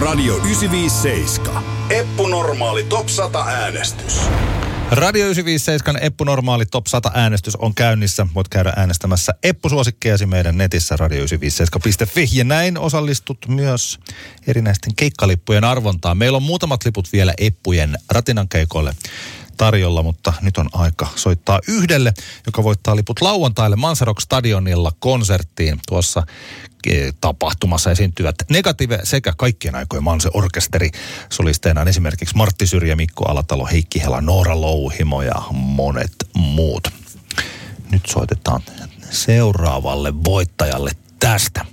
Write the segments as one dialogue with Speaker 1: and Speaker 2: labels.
Speaker 1: Radio 957. Eppu Normaali Top 100 äänestys.
Speaker 2: Radio 957 Eppu Normaali Top 100 äänestys on käynnissä. Voit käydä äänestämässä Eppu-suosikkejasi meidän netissä radio957.fi. Ja näin osallistut myös erinäisten keikkalippujen arvontaan. Meillä on muutamat liput vielä Eppujen Ratinan keikoille tarjolla, mutta nyt on aika soittaa yhdelle, joka voittaa liput lauantaille Manserock-stadionilla konserttiin. Tuossa tapahtumassa esiintyvät Negative sekä kaikkien aikojen Manse-orkesteri. Solisteina on esimerkiksi Martti Syrjä, Mikko Alatalo, Heikki Hela, Noora Louhimo ja monet muut. Nyt soitetaan seuraavalle voittajalle tästä.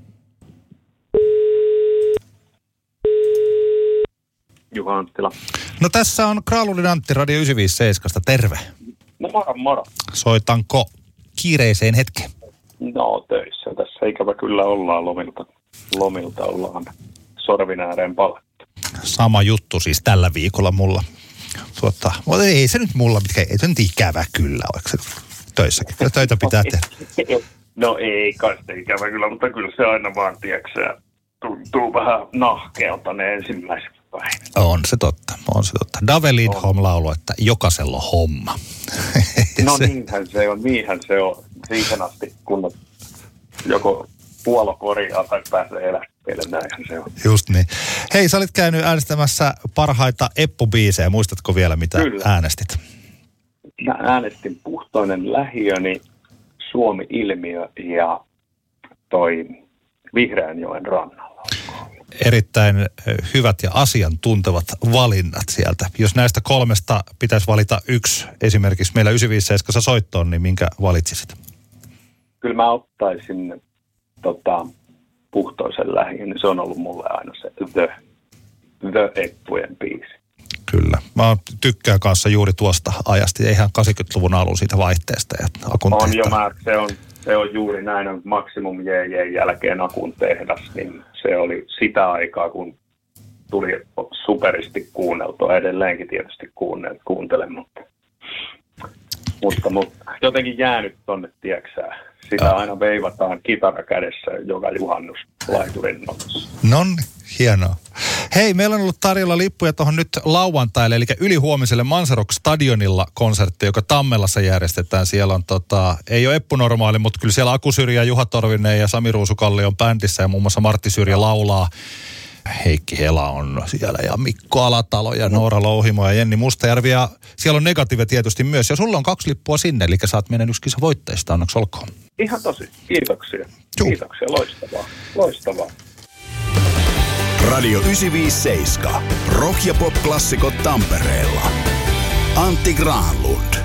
Speaker 3: Juha Anttila.
Speaker 2: No tässä on Kralulin Antti Radio 957. Terve.
Speaker 3: No moro.
Speaker 2: Soitanko kiireiseen hetkeen?
Speaker 3: No töissä. Tässä ikävä kyllä ollaan lomilta ollaan sorvin ääreen palattu.
Speaker 2: Sama juttu siis tällä viikolla mulla. Ei se nyt mulla, ei se nyt ikävä kyllä, oliko se töissäkin? Töitä pitää tehdä.
Speaker 3: No ei kai sitä ikävä kyllä, mutta kyllä se aina vaan, tiedätkö, tuntuu vähän nahkealta ne ensimmäiset päivät.
Speaker 2: On se totta. Dave Lindholm lauloi, että jokaisella on homma.
Speaker 3: No niinhän se on. Siihen asti, kun joko puolo korjaa tai pääsee eläkkeelle, näinhän se on.
Speaker 2: Just niin. Hei, sä olit käynyt äänestämässä parhaita Eppu-biisejä. Muistatko vielä, mitä äänestit?
Speaker 3: Mä äänestin Puhtoinen lähiöni, Suomi-ilmiö ja toi Vihreänjoen rannalla.
Speaker 2: Erittäin hyvät ja asiantuntevat valinnat sieltä. Jos näistä kolmesta pitäisi valita yksi esimerkiksi meillä 957 soittoon, niin minkä valitsisit? Kyllä
Speaker 3: mä ottaisin Puhtoisen lähiön, niin se on ollut mulle aina se The Eppujen biisi.
Speaker 2: Kyllä. Mä tykkään kanssa juuri tuosta ajasta, ihan 80-luvun alun siitä vaihteesta. Ja
Speaker 3: on jo, se on juuri näin, on Maximum JJ jälkeen Akun tehdas, niin se oli sitä aikaa, kun tuli superisti kuunneltua, edelleenkin tietysti kuuntelen, mutta jotenkin jäänyt tonne, tieksää. Sitä aina veivataan kitara kädessä joka juhannus laiturin notossa.
Speaker 2: Nonni, hienoa. Hei, meillä on ollut tarjolla lippuja tuohon nyt lauantaille, eli ylihuomiselle Manserock-stadionilla konsertti, joka Tammelassa järjestetään. Siellä on ei ole Eppu Normaali, mutta kyllä siellä Aku Syrjä, Juha Torvinen ja Sami Ruusukalli on bändissä ja muun muassa Martti Syrjä laulaa. Heikki Hela on siellä ja Mikko Alatalo ja Noora Louhimo ja Jenni Mustajärvi ja siellä on Negative tietysti myös. Ja sulla on 2 lippua sinne, eli saat meidän yksi kisa voitteista, onneksi olkoon.
Speaker 3: Ihan tosi, kiitoksia. Kiitoksia, loistavaa.
Speaker 1: Radio 957, rock ja pop-klassikot Tampereella. Antti Granlund.